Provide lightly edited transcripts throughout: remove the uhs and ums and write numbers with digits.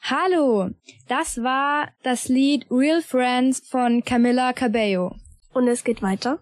Hallo, das war das Lied Real Friends von Camila Cabello. Und es geht weiter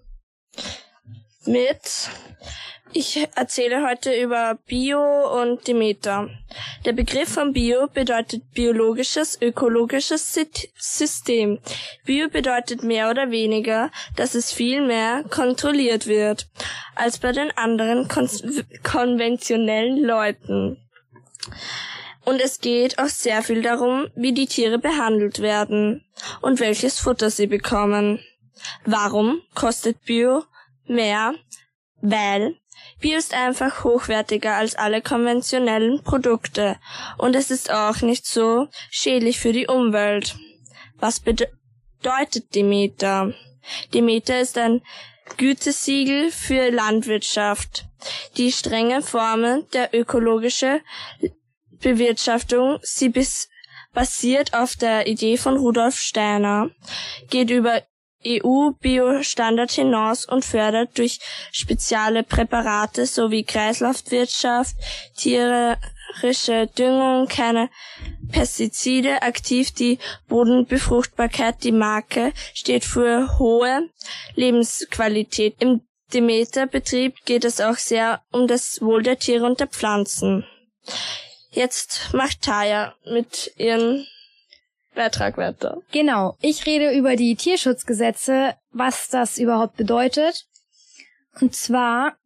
ich erzähle heute über Bio und Demeter. Der Begriff von Bio bedeutet biologisches, ökologisches System. Bio bedeutet mehr oder weniger, dass es viel mehr kontrolliert wird als bei den anderen konventionellen Leuten. Und es geht auch sehr viel darum, wie die Tiere behandelt werden und welches Futter sie bekommen. Warum kostet Bio mehr? Weil Bio ist einfach hochwertiger als alle konventionellen Produkte und es ist auch nicht so schädlich für die Umwelt. Was bedeutet Demeter? Demeter ist ein Gütesiegel für Landwirtschaft. Die strenge Form der ökologischen Bewirtschaftung, sie basiert auf der Idee von Rudolf Steiner, geht über EU-Bio-Standard hinaus und fördert durch spezielle Präparate sowie Kreislaufwirtschaft, tierische Düngung, keine Pestizide, aktiv die Bodenbefruchtbarkeit. Die Marke steht für hohe Lebensqualität. Im Demeter-Betrieb geht es auch sehr um das Wohl der Tiere und der Pflanzen. Jetzt macht Taya mit ihren Beitrag weiter. Genau, ich rede über die Tierschutzgesetze, was das überhaupt bedeutet. Und zwar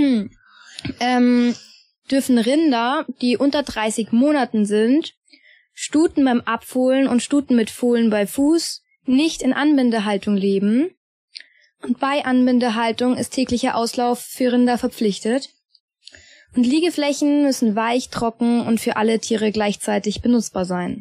dürfen Rinder, die unter 30 Monaten sind, Stuten beim Abfohlen und Stuten mit Fohlen bei Fuß nicht in Anbindehaltung leben. Und bei Anbindehaltung ist täglicher Auslauf für Rinder verpflichtet. Und Liegeflächen müssen weich, trocken und für alle Tiere gleichzeitig benutzbar sein.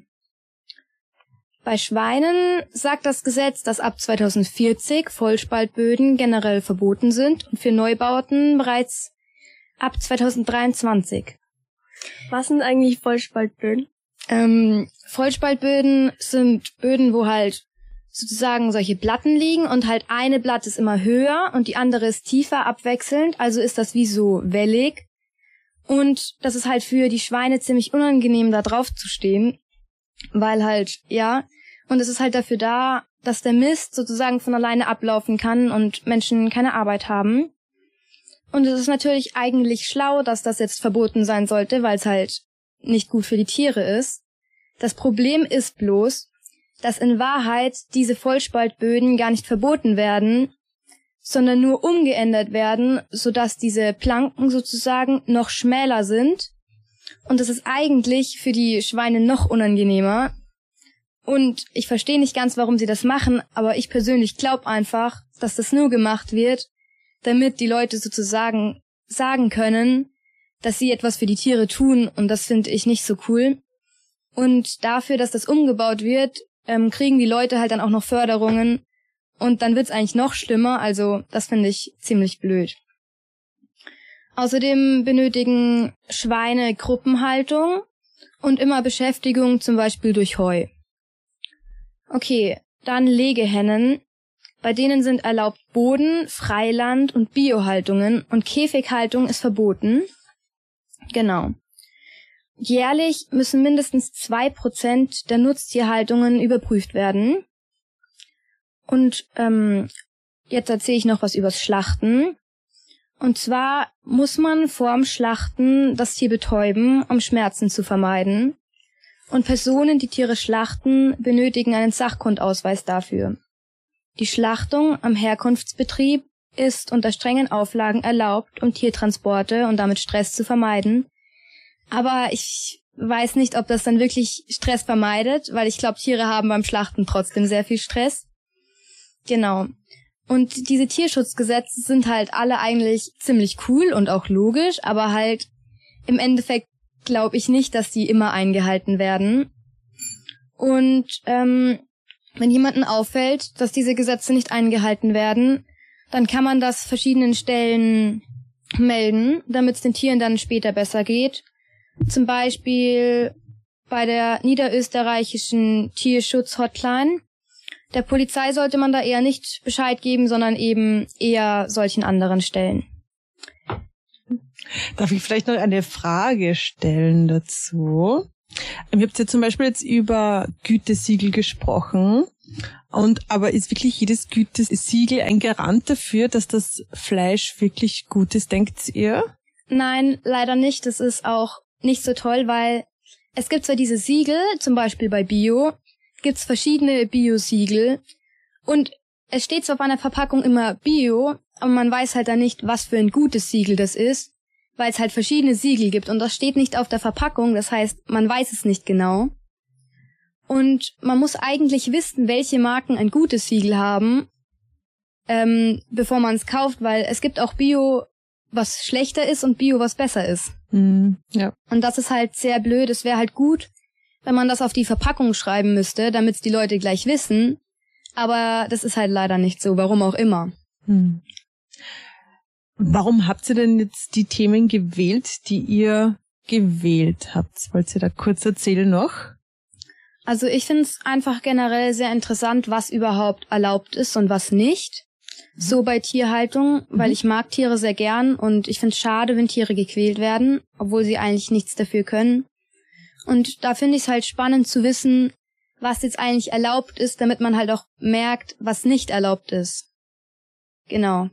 Bei Schweinen sagt das Gesetz, dass ab 2040 Vollspaltböden generell verboten sind und für Neubauten bereits ab 2023. Was sind eigentlich Vollspaltböden? Vollspaltböden sind Böden, wo halt sozusagen solche Platten liegen und halt eine Platte ist immer höher und die andere ist tiefer abwechselnd, also ist das wie so wellig. Und das ist halt für die Schweine ziemlich unangenehm, da drauf zu stehen, weil halt, ja, und es ist halt dafür da, dass der Mist sozusagen von alleine ablaufen kann und Menschen keine Arbeit haben. Und es ist natürlich eigentlich schlau, dass das jetzt verboten sein sollte, weil es halt nicht gut für die Tiere ist. Das Problem ist bloß, dass in Wahrheit diese Vollspaltböden gar nicht verboten werden, sondern nur umgeändert werden, sodass diese Planken sozusagen noch schmäler sind. Und das ist eigentlich für die Schweine noch unangenehmer. Und ich verstehe nicht ganz, warum sie das machen, aber ich persönlich glaube einfach, dass das nur gemacht wird, damit die Leute sozusagen sagen können, dass sie etwas für die Tiere tun, und das finde ich nicht so cool. Und dafür, dass das umgebaut wird, kriegen die Leute halt dann auch noch Förderungen und dann wird's eigentlich noch schlimmer, also das finde ich ziemlich blöd. Außerdem benötigen Schweine Gruppenhaltung und immer Beschäftigung, zum Beispiel durch Heu. Okay, dann Legehennen. Bei denen sind erlaubt Boden-, Freiland- und Biohaltungen und Käfighaltung ist verboten. Genau. Jährlich müssen mindestens 2% der Nutztierhaltungen überprüft werden. Und jetzt erzähle ich noch was übers Schlachten. Und zwar muss man vorm Schlachten das Tier betäuben, um Schmerzen zu vermeiden. Und Personen, die Tiere schlachten, benötigen einen Sachkundausweis dafür. Die Schlachtung am Herkunftsbetrieb ist unter strengen Auflagen erlaubt, um Tiertransporte und damit Stress zu vermeiden. Aber ich weiß nicht, ob das dann wirklich Stress vermeidet, weil ich glaube, Tiere haben beim Schlachten trotzdem sehr viel Stress. Genau. Und diese Tierschutzgesetze sind halt alle eigentlich ziemlich cool und auch logisch, aber halt im Endeffekt glaube ich nicht, dass die immer eingehalten werden. Und wenn jemandem auffällt, dass diese Gesetze nicht eingehalten werden, dann kann man das verschiedenen Stellen melden, damit es den Tieren dann später besser geht. Zum Beispiel bei der niederösterreichischen Tierschutz-Hotline. Der Polizei sollte man da eher nicht Bescheid geben, sondern eben eher solchen anderen Stellen. Darf ich vielleicht noch eine Frage stellen dazu? Ihr habt ja zum Beispiel jetzt über Gütesiegel gesprochen. Aber ist wirklich jedes Gütesiegel ein Garant dafür, dass das Fleisch wirklich gut ist, denkt ihr? Nein, leider nicht. Das ist auch nicht so toll, weil es gibt zwar diese Siegel, zum Beispiel bei Bio, gibt's verschiedene Bio-Siegel und es steht zwar auf einer Verpackung immer Bio, aber man weiß halt dann nicht, was für ein gutes Siegel das ist, weil es halt verschiedene Siegel gibt und das steht nicht auf der Verpackung, das heißt, man weiß es nicht genau. Und man muss eigentlich wissen, welche Marken ein gutes Siegel haben, bevor man es kauft, weil es gibt auch Bio, was schlechter ist und Bio, was besser ist. Ja. Und das ist halt sehr blöd. Es wäre halt gut, wenn man das auf die Verpackung schreiben müsste, damit es die Leute gleich wissen. Aber das ist halt leider nicht so, warum auch immer. Warum habt ihr denn jetzt die Themen gewählt, die ihr gewählt habt? Wollt ihr da kurz erzählen noch? Also ich finde es einfach generell sehr interessant, was überhaupt erlaubt ist und was nicht. So bei Tierhaltung, weil ich mag Tiere sehr gern und ich finde es schade, wenn Tiere gequält werden, obwohl sie eigentlich nichts dafür können. Und da finde ich es halt spannend zu wissen, was jetzt eigentlich erlaubt ist, damit man halt auch merkt, was nicht erlaubt ist. Genau.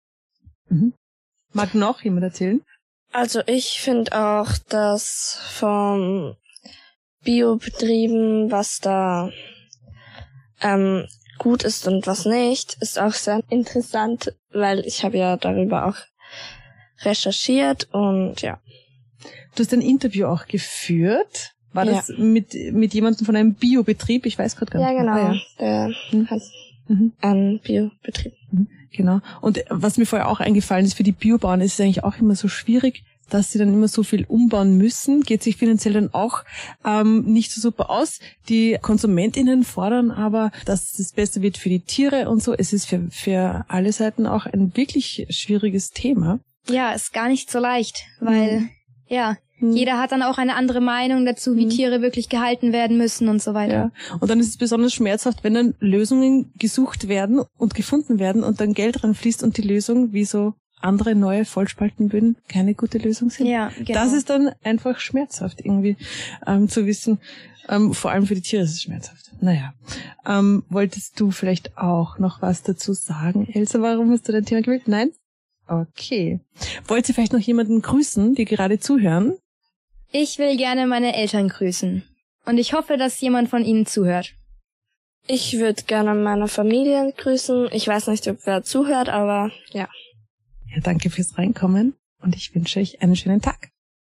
Mag noch jemand erzählen? Also ich finde auch, dass vom Biobetrieben, was da gut ist und was nicht, ist auch sehr interessant, weil ich habe ja darüber auch recherchiert und ja. Du hast ein Interview auch geführt. War das mit jemandem von einem Biobetrieb? Ich weiß gerade gar nicht. Ja, genau. Ah, ja. Der hat einen Biobetrieb. Genau. Und was mir vorher auch eingefallen ist, für die Biobauern ist es eigentlich auch immer so schwierig, dass sie dann immer so viel umbauen müssen, geht sich finanziell dann auch nicht so super aus. Die KonsumentInnen fordern aber, dass es besser wird für die Tiere und so. Es ist für alle Seiten auch ein wirklich schwieriges Thema. Ja, ist gar nicht so leicht, weil jeder hat dann auch eine andere Meinung dazu, wie Tiere wirklich gehalten werden müssen und so weiter. Ja. Und dann ist es besonders schmerzhaft, wenn dann Lösungen gesucht werden und gefunden werden und dann Geld reinfließt und die Lösung, wie so andere neue Vollspaltenböden, keine gute Lösung sind. Ja, genau. Das ist dann einfach schmerzhaft irgendwie zu wissen. Vor allem für die Tiere ist es schmerzhaft. Naja. Wolltest du vielleicht auch noch was dazu sagen, Elsa? Warum hast du dein Thema gewählt? Nein? Okay. Wollt ihr vielleicht noch jemanden grüßen, die gerade zuhören? Ich will gerne meine Eltern grüßen. Und ich hoffe, dass jemand von ihnen zuhört. Ich würde gerne meine Familie grüßen. Ich weiß nicht, ob wer zuhört, aber ja. Ja, danke fürs Reinkommen und ich wünsche euch einen schönen Tag.